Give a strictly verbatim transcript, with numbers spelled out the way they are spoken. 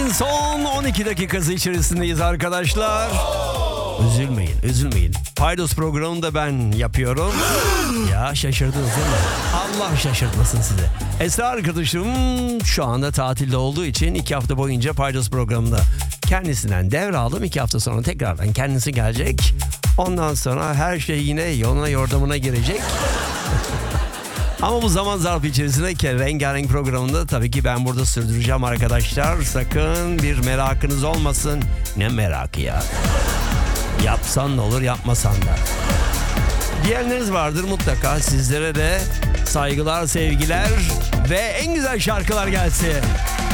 Saatlerin son on iki dakikası içerisindeyiz arkadaşlar. Üzülmeyin, üzülmeyin. Paydos programını da ben yapıyorum. Ya şaşırdınız değil mi? Allah şaşırtmasın sizi. Esra arkadaşım şu anda tatilde olduğu için iki hafta boyunca Paydos programında kendisinden devraldım. İki hafta sonra tekrardan kendisi gelecek. Ondan sonra her şey yine yoluna yordamına girecek. Ama bu zaman zarfı içerisinde rengarenk programında tabii ki ben burada sürdüreceğim arkadaşlar. Sakın bir merakınız olmasın. Ne merakı ya? Yapsan da olur, yapmasan da. Diyenleriniz vardır mutlaka. Sizlere de saygılar, sevgiler ve en güzel şarkılar gelsin.